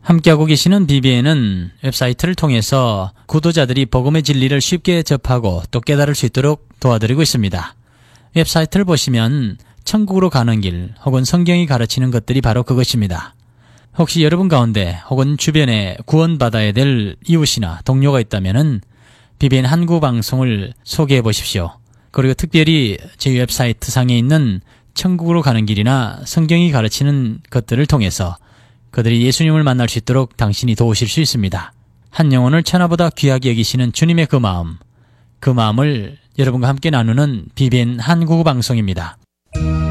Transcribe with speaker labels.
Speaker 1: 함께하고 계시는 BBN은 웹사이트를 통해서 구독자들이 복음의 진리를 쉽게 접하고 또 깨달을 수 있도록 도와드리고 있습니다. 웹사이트를 보시면 천국으로 가는 길 혹은 성경이 가르치는 것들이 바로 그것입니다. 혹시 여러분 가운데 혹은 주변에 구원받아야 될 이웃이나 동료가 있다면 BBN 한국 방송을 소개해 보십시오. 그리고 특별히 저희 웹사이트 상에 있는 천국으로 가는 길이나 성경이 가르치는 것들을 통해서 그들이 예수님을 만날 수 있도록 당신이 도우실 수 있습니다. 한 영혼을 천하보다 귀하게 여기시는 주님의 그 마음을 여러분과 함께 나누는 BBN 한국 방송입니다.